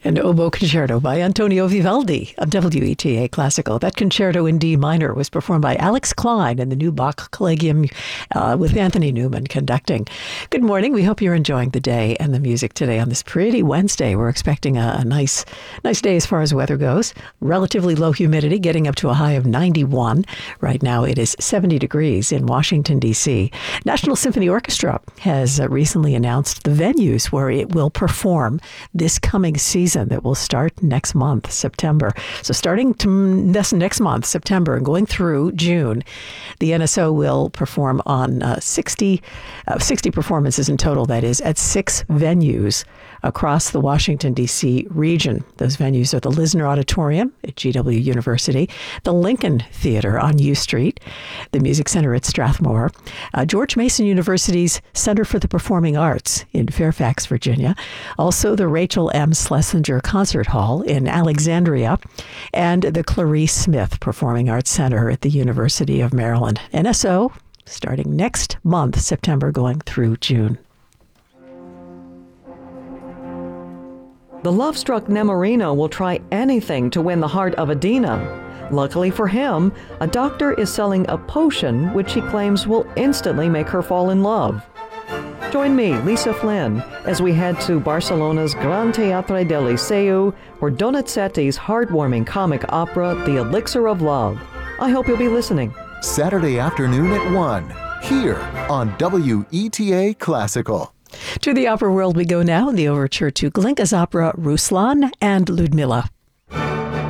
An oboe concerto by Antonio Vivaldi of WETA Classical. That concerto in D minor was performed by Alex Klein in the new Bach Collegium with Anthony Newman conducting. Good morning. We hope you're enjoying the day and the music today on this pretty Wednesday. We're expecting a nice day as far as weather goes. Relatively low humidity, getting up to a high of 91. Right now it is 70 degrees in Washington, D.C. National Symphony Orchestra has recently announced the venues where it will perform this coming season that will start next month, September. So starting next month, September, and going through June, the NSO will perform on 60 performances in total, that is, at 6 venues across the Washington, D.C. region. Those venues are the Lisner Auditorium at GW University, the Lincoln Theater on U Street, the Music Center at Strathmore, George Mason University's Center for the Performing Arts in Fairfax, Virginia, also the Rachel M. Schlesinger Concert Hall in Alexandria, and the Clarice Smith Performing Arts Center at the University of Maryland. NSO starting next month, September, going through June. The love-struck Nemorino will try anything to win the heart of Adina. Luckily for him, a doctor is selling a potion which he claims will instantly make her fall in love. Join me, Lisa Flynn, as we head to Barcelona's Gran Teatre del Liceu, where Donizetti's heartwarming comic opera, The Elixir of Love. I hope you'll be listening. Saturday afternoon at 1, here on WETA Classical. To the opera world we go now in the overture to Glinka's opera Ruslan and Ludmilla.